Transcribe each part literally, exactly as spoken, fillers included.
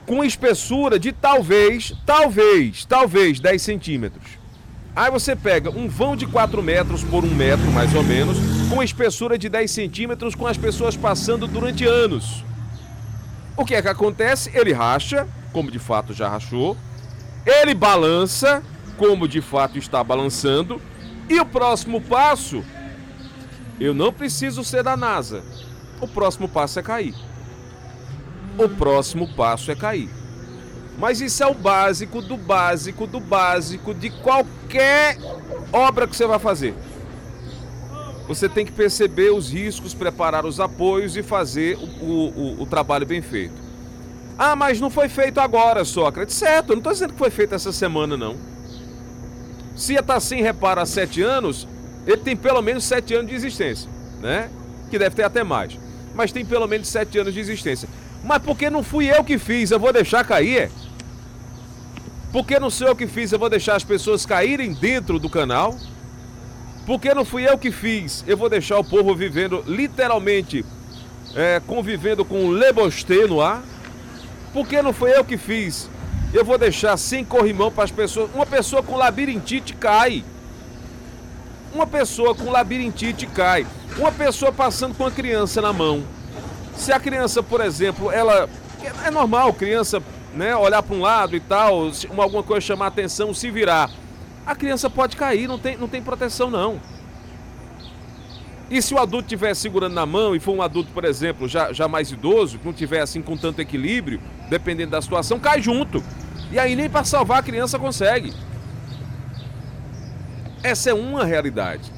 com espessura de talvez, talvez, talvez dez centímetros. Aí você pega um vão de quatro metros por um metro, mais ou menos, com espessura de dez centímetros, com as pessoas passando durante anos. O que é que acontece? Ele racha, como de fato já rachou, ele balança, como de fato está balançando, e o próximo passo, eu não preciso ser da NASA, o próximo passo é cair. O próximo passo é cair. Mas isso é o básico do básico do básico de qualquer obra que você vai fazer. Você tem que perceber os riscos, preparar os apoios e fazer o, o, o trabalho bem feito. Ah, mas não foi feito agora, Sócrates. Certo, eu não estou dizendo que foi feito essa semana, não. Se está sem reparo há sete anos, ele tem pelo menos sete anos de existência, né? Que deve ter até mais. Mas tem pelo menos sete anos de existência. Mas porque não fui eu que fiz, eu vou deixar cair, é? Porque não sou eu que fiz, eu vou deixar as pessoas caírem dentro do canal? Porque não fui eu que fiz, eu vou deixar o povo vivendo, literalmente, é, convivendo com um lebostê no ar? Porque não foi eu que fiz, eu vou deixar sem corrimão para as pessoas. Uma pessoa com labirintite cai. Uma pessoa com labirintite cai. Uma pessoa passando com a criança na mão. Se a criança, por exemplo, ela... É normal, criança, né, olhar para um lado e tal, se alguma coisa chamar a atenção, se virar. A criança pode cair, não tem, não tem proteção, não. E se o adulto estiver segurando na mão e for um adulto, por exemplo, já, já mais idoso, que não estiver assim com tanto equilíbrio, dependendo da situação, cai junto. E aí nem para salvar a criança consegue. Essa é uma realidade.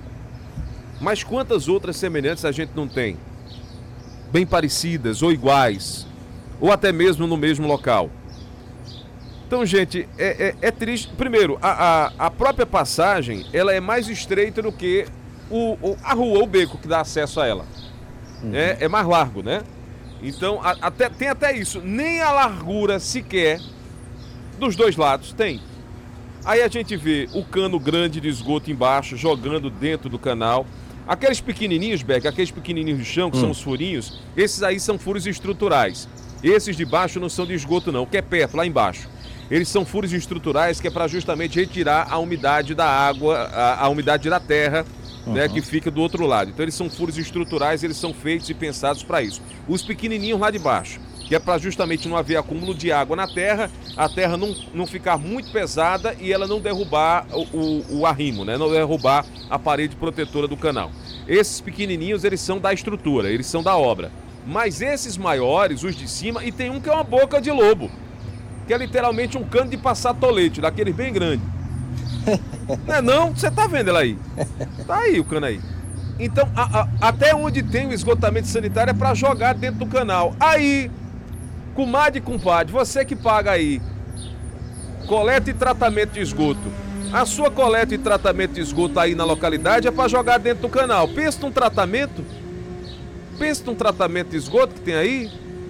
Mas quantas outras semelhantes a gente não tem? Bem parecidas ou iguais, ou até mesmo no mesmo local. Então, gente, é, é, é triste. Primeiro, a, a, a própria passagem, ela é mais estreita do que o, o, a rua, o beco que dá acesso a ela. Uhum. É, é mais largo, né? Então, a, até, tem até isso. Nem a largura sequer dos dois lados tem. Aí a gente vê o cano grande de esgoto embaixo, jogando dentro do canal. Aqueles pequenininhos, Beck, aqueles pequenininhos de chão, que hum. são os furinhos, esses aí são furos estruturais. Esses de baixo não são de esgoto, não, que é perto, lá embaixo. Eles são furos estruturais que é para justamente retirar a umidade da água, a, a umidade da terra, uhum. né, que fica do outro lado. Então eles são furos estruturais, eles são feitos e pensados para isso. Os pequenininhos lá de baixo, que é para justamente não haver acúmulo de água na terra, a terra não, não ficar muito pesada e ela não derrubar o, o, o arrimo, né, não derrubar a parede protetora do canal. Esses pequenininhos, eles são da estrutura, eles são da obra. Mas esses maiores, os de cima, e tem um que é uma boca de lobo, que é literalmente um cano de passar tolete, daquele bem grande. Não é não? Você tá vendo ela aí? Tá aí o cano aí. Então, a, a, até onde tem o esgotamento sanitário é para jogar dentro do canal. Aí, comadre e compadre, você que paga aí coleta e tratamento de esgoto, a sua coleta e tratamento de esgoto aí na localidade é para jogar dentro do canal. Pensa num tratamento, pensa num tratamento de esgoto que tem aí,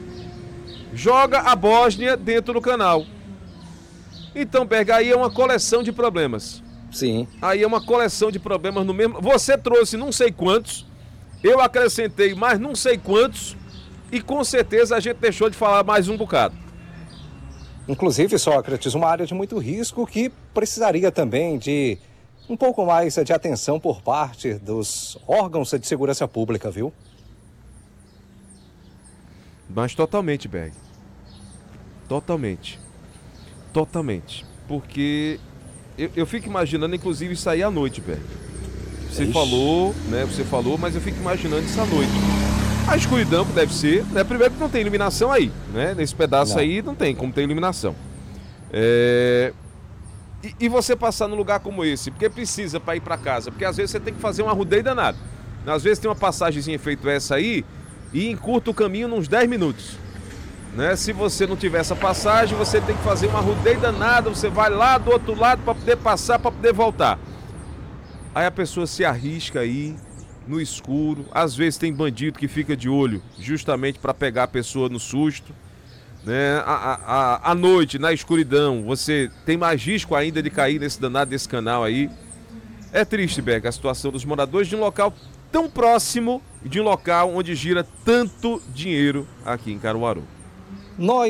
joga a Bósnia dentro do canal. Então, Berg, aí é uma coleção de problemas. Sim. Aí é uma coleção de problemas no mesmo... Você trouxe não sei quantos, eu acrescentei mais não sei quantos, e com certeza a gente deixou de falar mais um bocado. Inclusive, Sócrates, uma área de muito risco que precisaria também de um pouco mais de atenção por parte dos órgãos de segurança pública, viu? Mas totalmente, Berg. Totalmente. Totalmente. Porque eu, eu fico imaginando, inclusive, isso aí à noite, Berg. Você Ixi. falou, né? Você falou, mas eu fico imaginando isso à noite. A escuridão que deve ser, né? Primeiro que não tem iluminação aí, né? Nesse pedaço não. aí não tem como ter iluminação. É... E, e você passar num lugar como esse, porque precisa para ir para casa, porque às vezes você tem que fazer um arrudeio danado. Às vezes tem uma passagemzinha feito essa aí e encurta o caminho nos dez minutos. Né? Se você não tiver essa passagem, você tem que fazer um arrudeio danado, você vai lá do outro lado para poder passar, para poder voltar. Aí a pessoa se arrisca aí no escuro, às vezes tem bandido que fica de olho justamente para pegar a pessoa no susto, né? À, à, à noite, na escuridão, você tem mais risco ainda de cair nesse danado desse canal aí. É triste, Beck, a situação dos moradores de um local tão próximo, de um local onde gira tanto dinheiro aqui em Caruaru. Nós